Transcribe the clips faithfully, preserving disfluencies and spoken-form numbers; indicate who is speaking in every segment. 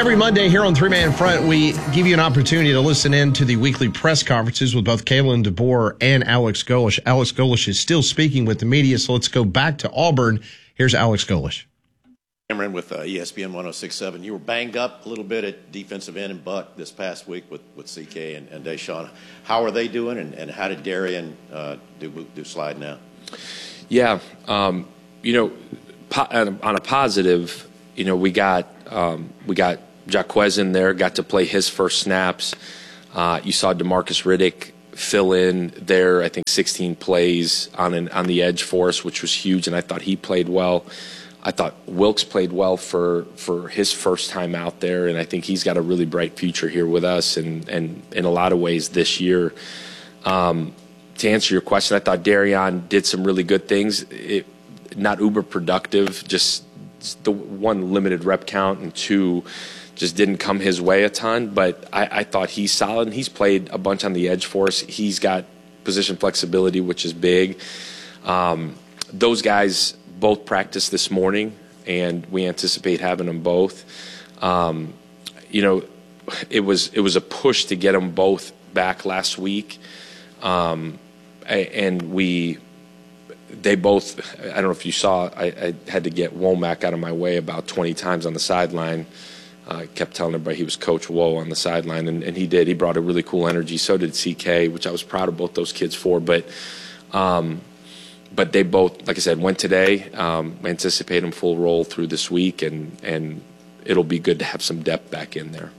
Speaker 1: Every Monday here on Three Man Front, we give you an opportunity to listen in to the weekly press conferences with both Kalen DeBoer and Alex Golesh. Alex Golesh is still speaking with the media, so let's go back to Auburn. Here's Alex Golesh.
Speaker 2: Cameron with uh, E S P N one oh six point seven. You were banged up a little bit at defensive end and Buck this past week with, with C K and, and Deshaun. How are they doing, and, and how did Darian uh, do, do slide now?
Speaker 3: Yeah, um, you know, po- on a positive, you know, we got um, we got Jaquez in there, got to play his first snaps. Uh, you saw DeMarcus Riddick fill in there, I think sixteen plays on an, on the edge for us, which was huge, and I thought he played well. I thought Wilkes played well for, for his first time out there, and I think he's got a really bright future here with us and, and in a lot of ways this year. Um, to answer your question, I thought Darian did some really good things. It, not uber productive, just the one limited rep count, and two, just didn't come his way a ton. But I, I thought he's solid, and he's played a bunch on the edge for us. He's got position flexibility, which is big. Um, those guys both practiced this morning, and we anticipate having them both. Um, you know, it was it was a push to get them both back last week, um, and we they both. I don't know if you saw. I, I had to get Womack out of my way about twenty times on the sideline. I uh, kept telling everybody he was Coach Woe on the sideline, and, and he did. He brought a really cool energy. So did C K, which I was proud of both those kids for. But um, But they both, like I said, went today. Um, we anticipate them full roll through this week, and, and it'll be good to have some depth back in there.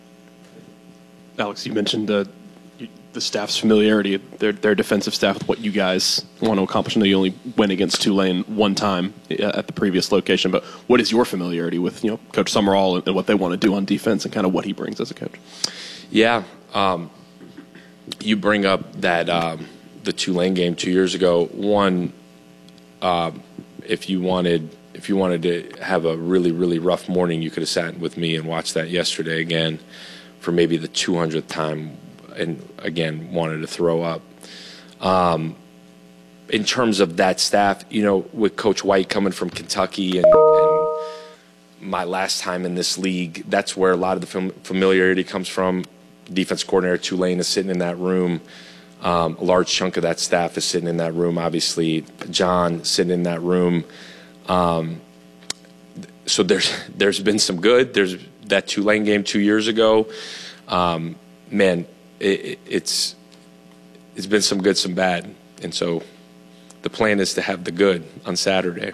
Speaker 4: Alex, you mentioned uh, the staff's familiarity, their, their defensive staff, with what you guys want to accomplish. I know you only went against Tulane one time at the previous location, but what is your familiarity with, you know, Coach Summerall and what they want to do on defense and kind of what he brings as a coach?
Speaker 3: Yeah, um, you bring up that um, – the Tulane game two years ago. One, uh, if you wanted, if you wanted to have a really, really rough morning, you could have sat with me and watched that yesterday again, for maybe the two hundredth time, and again wanted to throw up. Um, in terms of that staff, you know, with Coach White coming from Kentucky and, and my last time in this league, that's where a lot of the fam- familiarity comes from. Defense coordinator Tulane is sitting in that room. Um, a large chunk of that staff is sitting in that room. Obviously, John sitting in that room. Um, so there's there's been some good. There's that Tulane game two years ago. Um, man, it, it's it's been some good, some bad, and so the plan is to have the good on Saturday.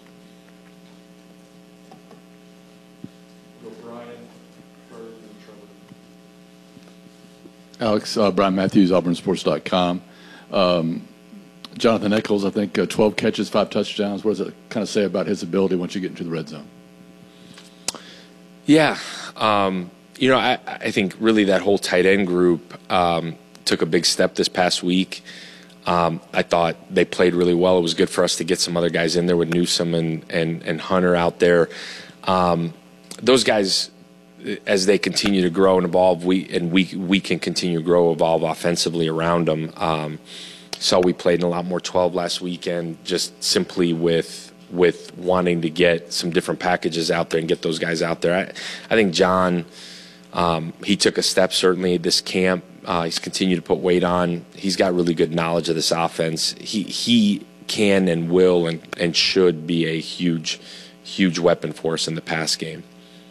Speaker 5: Alex, uh, Brian Matthews, Auburn Sports dot com. Um, Jonathan Eccles, I think uh, twelve catches, five touchdowns. What does it kind of say about his ability once you get into the red zone?
Speaker 3: Yeah. Um, you know, I, I think really that whole tight end group um, took a big step this past week. Um, I thought they played really well. It was good for us to get some other guys in there with Newsome and, and, and Hunter out there. Um, those guys, as they continue to grow and evolve, we and we we can continue to grow, evolve offensively around them. Um, so we played in a lot more twelve last weekend, just simply with with wanting to get some different packages out there and get those guys out there. I, I think John, um, he took a step certainly this camp. Uh, he's continued to put weight on. He's got really good knowledge of this offense. He he can and will and, and should be a huge, huge weapon for us in the pass game.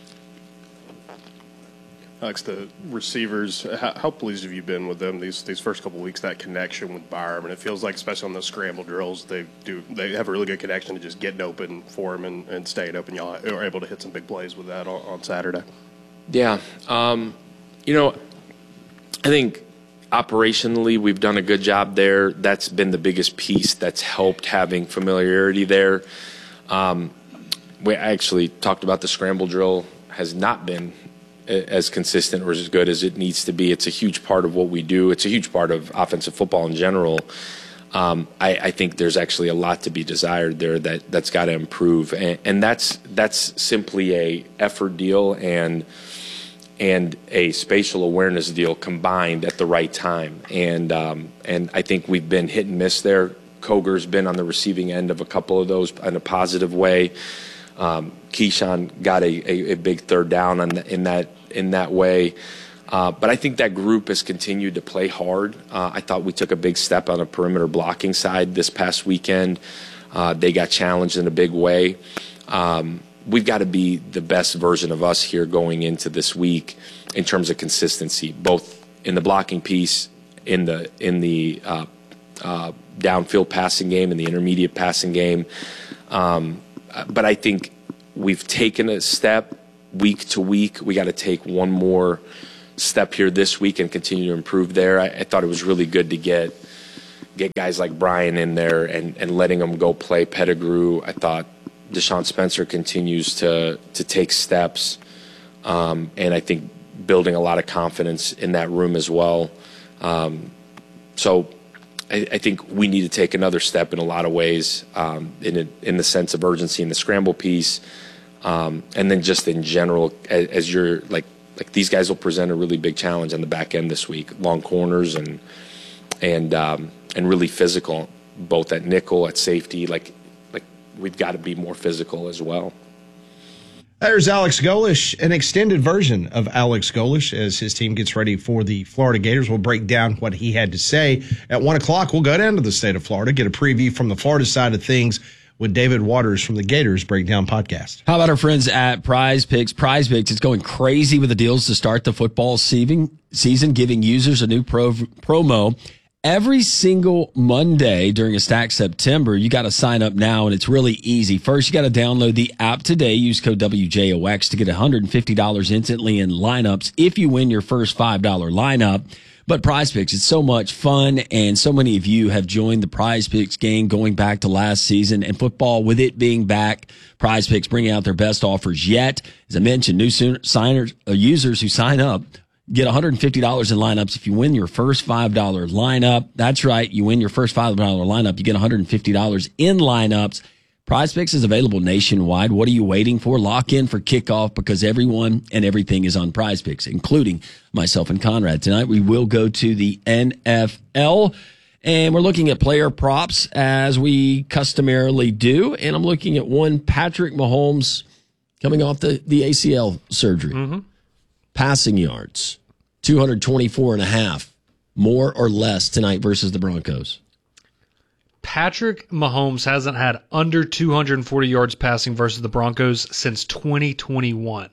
Speaker 6: Alex, the receivers, how, how pleased have you been with them these these first couple of weeks? That connection with Byram, and it feels like, especially on those scramble drills, they do they have a really good connection to just getting open for him and, and staying open. Y'all are able to hit some big plays with that on, on Saturday.
Speaker 3: Yeah, um, you know, I think operationally we've done a good job there. That's been the biggest piece that's helped having familiarity there. Um, we actually talked about the scramble drill has not been as consistent or as good as it needs to be. It's a huge part of what we do. It's a huge part of offensive football in general. Um, I, I think there's actually a lot to be desired there that, that's got to improve. And, and that's that's simply a effort deal and and a spatial awareness deal combined at the right time. And um, and I think we've been hit and miss there. Koger's been on the receiving end of a couple of those in a positive way. Um, Keyshawn got a, a, a big third down on the, in that in that way. Uh, but I think that group has continued to play hard. Uh, I thought we took a big step on the perimeter blocking side this past weekend. Uh, they got challenged in a big way. Um, we've got to be the best version of us here going into this week in terms of consistency, both in the blocking piece, in the in the uh, uh, downfield passing game, and the intermediate passing game. Um, but I think we've taken a step week to week. We got to take one more step here this week and continue to improve there. I, I thought it was really good to get get guys like Brian in there and, and letting them go play Pettigrew. I thought Deshaun Spencer continues to to take steps, um, and I think building a lot of confidence in that room as well. Um, so I, I think we need to take another step in a lot of ways, um, in a, in the sense of urgency in the scramble piece, um, and then just in general, as, as you're like like these guys will present a really big challenge on the back end this week, long corners and and um, and really physical, both at nickel, at safety. Like like we've got to be more physical as well.
Speaker 1: There's Alex Golesh, an extended version of Alex Golesh as his team gets ready for the Florida Gators. We'll break down what he had to say. At one o'clock, we'll go down to the state of Florida, get a preview from the Florida side of things with David Waters from the Gators Breakdown Podcast.
Speaker 7: How about our friends at Prize Picks? Prize Picks is going crazy with the deals to start the football season, season giving users a new pro, promo. Every single Monday during a Stack September, you got to sign up now, and it's really easy. First, you got to download the app today. Use code W J O X to get one hundred fifty dollars instantly in lineups if you win your first five dollars lineup. But Prize Picks, it's so much fun, and so many of you have joined the Prize Picks game going back to last season, and football, with it being back, Prize Picks bringing out their best offers yet. As I mentioned, new signers, uh, users who sign up get one hundred fifty dollars in lineups if you win your first five dollars lineup. That's right. You win your first five dollars lineup, you get one hundred fifty dollars in lineups. Prize Picks is available nationwide. What are you waiting for? Lock in for kickoff, because everyone and everything is on Prize Picks, including myself and Conrad. Tonight we will go to the N F L, and we're looking at player props as we customarily do. And I'm looking at one Patrick Mahomes coming off the, the A C L surgery. Mm-hmm. Passing yards, two hundred twenty-four and a half, more or less tonight versus the Broncos.
Speaker 8: Patrick Mahomes hasn't had under two hundred forty yards passing versus the Broncos since twenty twenty-one.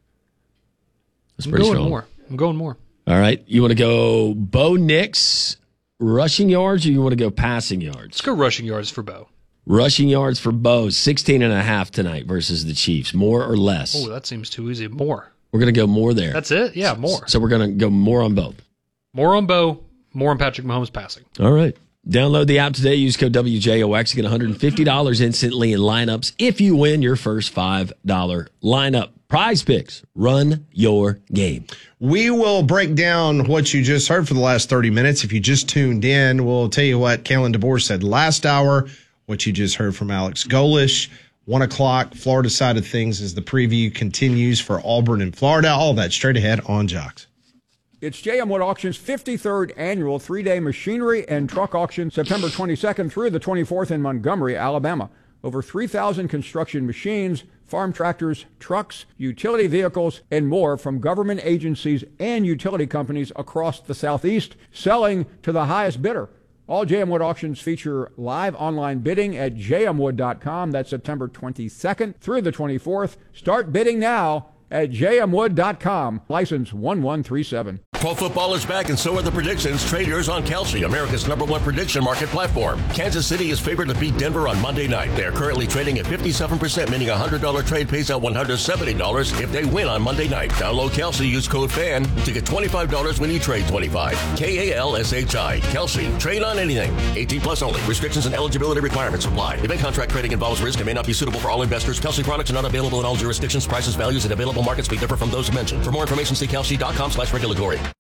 Speaker 7: That's
Speaker 8: I'm
Speaker 7: pretty
Speaker 8: going
Speaker 7: strong.
Speaker 8: more. I'm going more.
Speaker 7: All right. You want to go Bo Nix rushing yards, or you want to go passing yards?
Speaker 8: Let's go rushing yards for Bo.
Speaker 7: Rushing yards for Bo, sixteen and a half tonight versus the Chiefs, more or less?
Speaker 8: Oh, that seems too easy. More.
Speaker 7: We're going to go more there.
Speaker 8: That's it? Yeah, more.
Speaker 7: So we're going to go more on both.
Speaker 8: More on Bo, more on Patrick Mahomes passing.
Speaker 7: All right. Download the app today. Use code W J O X to get one hundred fifty dollars instantly in lineups if you win your first five dollars lineup. Prize Picks. Run your game.
Speaker 1: We will break down what you just heard for the last thirty minutes. If you just tuned in, we'll tell you what Kalen DeBoer said last hour, what you just heard from Alex Golesh. One o'clock, Florida side of things as the preview continues for Auburn and Florida. All that straight ahead on Jocks.
Speaker 9: It's J M Wood Auction's fifty-third annual three-day machinery and truck auction, September twenty-second through the twenty-fourth in Montgomery, Alabama. Over three thousand construction machines, farm tractors, trucks, utility vehicles, and more from government agencies and utility companies across the Southeast, selling to the highest bidder. All J M Wood auctions feature live online bidding at j m wood dot com. That's September twenty-second through the twenty-fourth. Start bidding now at j m wood dot com. License one one three seven.
Speaker 10: Pro football is back, and so are the predictions. Trade yours on Kelsey, America's number one prediction market platform. Kansas City is favored to beat Denver on Monday night. They are currently trading at fifty-seven percent, meaning a one hundred dollars trade pays out one hundred seventy dollars if they win on Monday night. Download Kelsey, use code FAN to get twenty-five dollars when you trade twenty-five dollars. K A L S H I. Kelsey. Trade on anything. eighteen plus only. Restrictions and eligibility requirements apply. Event contract trading involves risk and may not be suitable for all investors. Kelsey products are not available in all jurisdictions. Prices, values, and available markets may differ from those mentioned. For more information, see kelsey dot com slash regulatory.